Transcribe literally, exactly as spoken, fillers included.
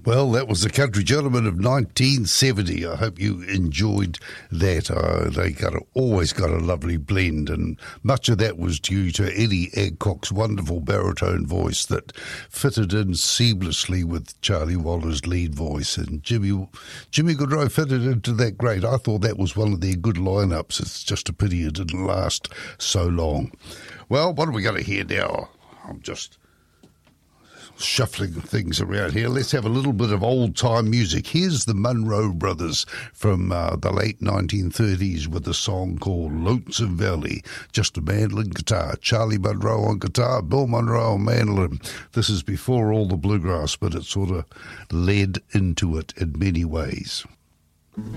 Well, that was the Country Gentleman of nineteen seventy. I hope you enjoyed that. Uh, they got a, always got a lovely blend, and much of that was due to Eddie Adcock's wonderful baritone voice that fitted in seamlessly with Charlie Waller's lead voice, and Jimmy Jimmy Goodrow fitted into that great. I thought that was one of their good lineups. It's just a pity it didn't last so long. Well, what are we going to hear now? I'm just shuffling things around here. Let's have a little bit of old-time music. Here's the Munro Brothers from uh, the late nineteen thirties with a song called Lonesome Valley. Just a mandolin guitar. Charlie Munro on guitar, Bill Monroe on mandolin. This is before all the bluegrass, but it sort of led into it in many ways.